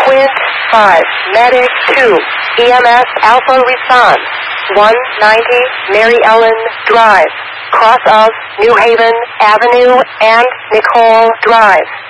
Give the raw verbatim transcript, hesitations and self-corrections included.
Quint five, Medic two, E M S Alpha response, one ninety Mary Ellen Drive, cross of New Haven Avenue and Nicole Drive.